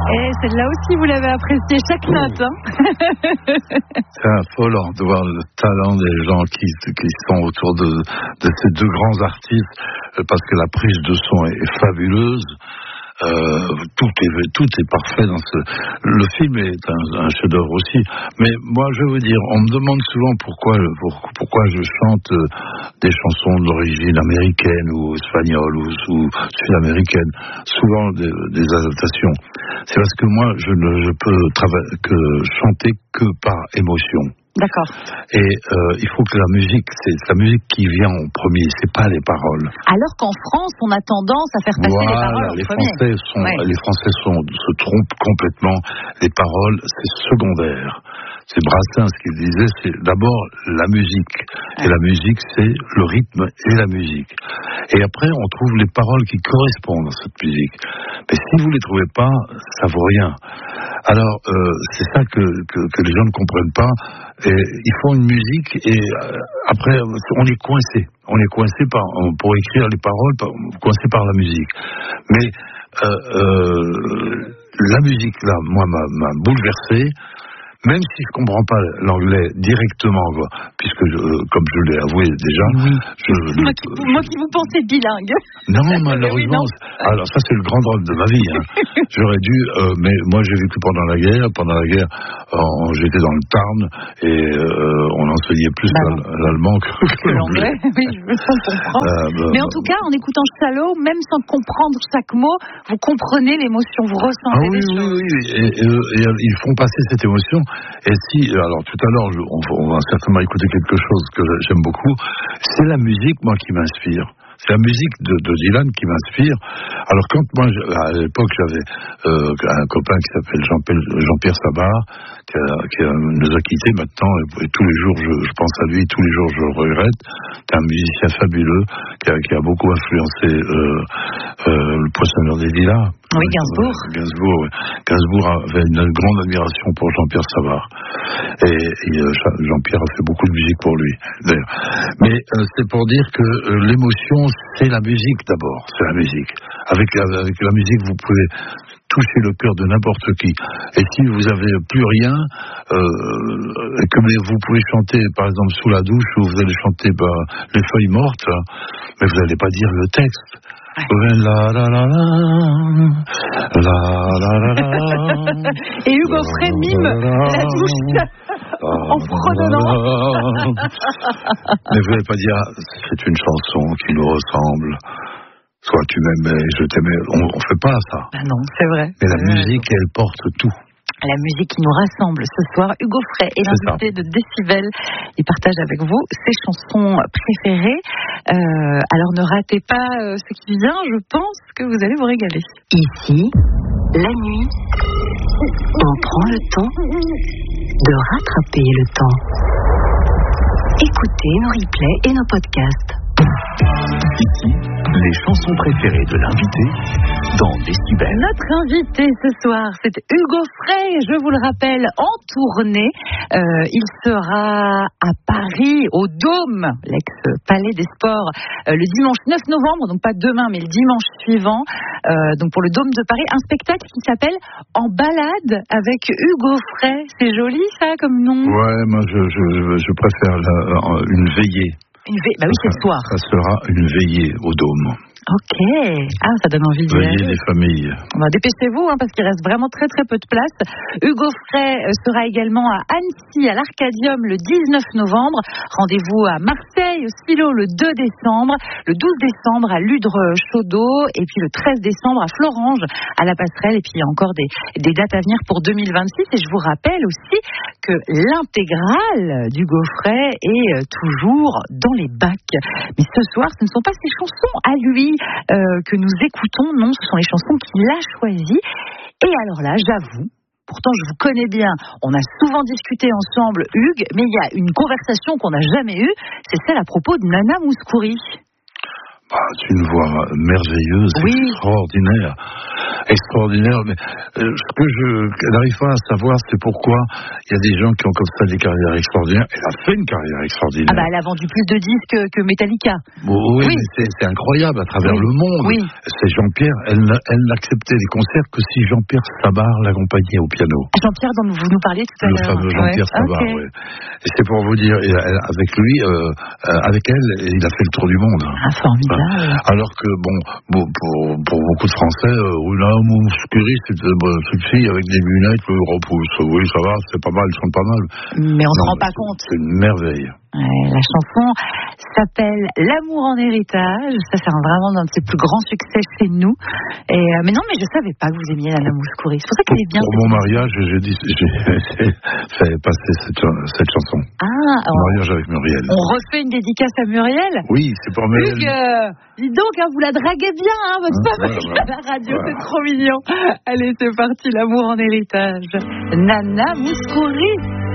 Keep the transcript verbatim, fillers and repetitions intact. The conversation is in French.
Et celle-là aussi, vous l'avez appréciée, chaque note. Hein. C'est affolant de voir le talent des gens qui, qui sont autour de, de ces deux grands artistes, parce que la prise de son est, est fabuleuse. Euh, tout est tout est parfait dans ce. Le film est un, un chef-d'œuvre aussi. Mais moi, je veux dire, on me demande souvent pourquoi pour, pourquoi je chante des chansons d'origine américaine ou espagnole ou, ou sud-américaine, souvent des, des adaptations. C'est parce que moi, je ne je peux trava- que chanter que par émotion. D'accord. Et euh, il faut que la musique, c'est la musique qui vient en premier, c'est pas les paroles. Alors qu'en France, on a tendance à faire passer voilà, les paroles en les premier. Français sont, ouais. les Français sont, se trompent complètement. Les paroles, c'est secondaire. C'est Brassens qui disait, c'est d'abord la musique. Ouais. Et la musique, c'est le rythme et la musique. Et après, on trouve les paroles qui correspondent à cette musique. Mais si vous les trouvez pas, ça vaut rien. Alors, euh, c'est ça que, que, que les gens ne comprennent pas. Et ils font une musique et euh, après, on est coincé. On est coincé par, pour écrire les paroles, par, coincé par la musique. Mais euh, euh, la musique, là, moi, m'a, m'a bouleversé. Même si je comprends pas l'anglais directement, quoi, puisque je, euh, comme je l'ai avoué déjà, oui. je, moi, qui, je, moi qui vous pensais bilingue. Non, malheureusement. Oui, non. Alors ça, c'est le grand drame de ma vie. Hein. J'aurais dû, euh, mais moi, j'ai vécu pendant la guerre. Pendant la guerre, euh, j'étais dans le Tarn et euh, on enseignait plus bah, l'allemand que, que l'anglais. Oui, je comprends. Euh, bah, mais en tout cas, en écoutant Chalot, même sans comprendre chaque mot, vous comprenez l'émotion, vous ressentez ah, oui, les oui, choses. Oui, oui, et, et, et, et ils font passer cette émotion. Et si, alors tout à l'heure, je, on, on va certainement écouter quelque chose que j'aime beaucoup, c'est la musique, moi, qui m'inspire. C'est la musique de, de Dylan qui m'inspire. Alors quand moi, à l'époque, j'avais euh, un copain qui s'appelle Jean-Pierre, Jean-Pierre Sabar, qui, a, qui a, nous a quittés maintenant, et, et tous les jours, je, je pense à lui, tous les jours, je le regrette. C'est un musicien fabuleux, qui a, qui a beaucoup influencé euh, euh, le Poissonneur des Lilas. Oui, Gainsbourg. Euh, Gainsbourg, oui. Gainsbourg avait une grande admiration pour Jean-Pierre Sabar. Et, et euh, Jean-Pierre a fait beaucoup de musique pour lui, d'ailleurs. Mais euh, c'est pour dire que euh, l'émotion, c'est la musique d'abord, c'est la musique. Avec la, avec la musique, vous pouvez toucher le cœur de n'importe qui. Et si vous avez plus rien, euh, que vous pouvez chanter, par exemple, sous la douche, ou vous allez chanter bah, les feuilles mortes, là, mais vous n'allez pas dire le texte. La la la la la la la la. Et Hugo Frey mime la douche en fredonnant. Mais vous n'allez pas dire c'est une chanson qui nous ressemble. Soit tu m'aimais, je t'aimais. On ne fait pas ça. Ah non, c'est vrai. Mais la musique, elle porte tout. La musique qui nous rassemble ce soir. Hugo Frey est l'invité de Décibel. Il partage avec vous ses chansons préférées. Euh, alors ne ratez pas euh, ce qui vient, je pense que vous allez vous régaler. Ici, la nuit, on prend le temps de rattraper le temps. Écoutez nos replays et nos podcasts. Ici, les chansons préférées de l'invité dans Décibel. Notre invité ce soir, c'est Hugo Frey, je vous le rappelle, en tournée. Euh, il sera à Paris, au Dôme, l'ex-palais des sports, euh, le dimanche neuf novembre, donc pas demain, mais le dimanche suivant, euh, donc pour le Dôme de Paris, un spectacle qui s'appelle En balade avec Hugo Frey. C'est joli ça comme nom? Ouais, moi je, je, je préfère la, une veillée. Une ve... Bah oui, c'est le soir. Ça sera une veillée au Dôme. Ok. Ah, ça donne envie d'y aller. Veillée des familles. Bah, dépêchez-vous, hein, parce qu'il reste vraiment très très peu de place. Hugo Frey sera également à Annecy, à l'Arcadium, le dix-neuf novembre. Rendez-vous à Marseille, au Silo, le deux décembre. Le douze décembre, à Ludre-Chaudeau. Et puis le treize décembre, à Florange, à la Passerelle. Et puis il y a encore des, des dates à venir pour deux mille vingt-six. Et je vous rappelle aussi que l'intégrale d'Hugo Frey est toujours dans les bacs. Mais ce soir, ce ne sont pas ses chansons à lui euh, que nous écoutons, non, ce sont les chansons qu'il a choisies. Et alors là, j'avoue, pourtant je vous connais bien, on a souvent discuté ensemble, Hugues, mais il y a une conversation qu'on n'a jamais eue, c'est celle à propos de Nana Mouskouri. Bah, c'est une voix merveilleuse, oui. extraordinaire. extraordinaire. Mais euh, ce que je n'arrive pas à savoir, c'est pourquoi il y a des gens qui ont comme ça des carrières extraordinaires. Elle a fait une carrière extraordinaire. Ah bah, elle a vendu plus de disques que Metallica. Bon, oui, oui. mais c'est, c'est incroyable à travers oui. le monde. Oui. C'est Jean-Pierre. Elle, elle n'acceptait les concerts que si Jean-Pierre Sabar l'accompagnait au piano. Jean-Pierre dont vous nous parliez tout à le l'heure. Le fameux Jean-Pierre ouais. Sabar, okay. oui. Et c'est pour vous dire, et elle, avec lui, euh, avec elle, il a fait le tour du monde. Ah, formidable. Alors que, bon, bon pour, pour beaucoup de Français, euh, là, Mouskouri, c'était une bonne fille avec des lunettes, le repousse. Oui, ça va, c'est pas mal, ils sont pas mal. Mais on ne se rend pas c'est, compte. C'est une merveille. Ouais, la chanson s'appelle L'amour en héritage. Ça, c'est un, vraiment un de ses plus grands succès chez nous. Et, euh, mais non, mais je savais pas que vous aimiez Nana Mouskouri. C'est pour ça qu'elle est bien. Pour mon mariage, j'ai, dit, j'ai fait passer cette, cette chanson. Ah, mon mariage avec Muriel. On refait une dédicace à Muriel. Oui, c'est pour Muriel. Hugues, euh, dis donc, hein, vous la draguez bien, hein, votre hein, femme voilà, voilà. à la radio, voilà. C'est trop mignon. Allez, c'est parti, L'amour en héritage. Nana Mouskouri.